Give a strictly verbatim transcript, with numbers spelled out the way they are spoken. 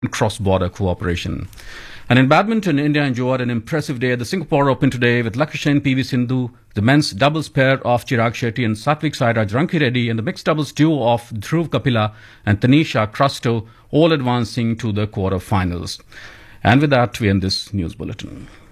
cross-border cooperation. And in badminton, India enjoyed an impressive day at the Singapore Open today with Lakshya Sen, P V Sindhu, the men's doubles pair of Chirag Shetty and Satvik Sairaj Rankireddy, and the mixed doubles duo of Dhruv Kapila and Tanisha Crusto, all advancing to the quarter-finals. And with that, we end this news bulletin.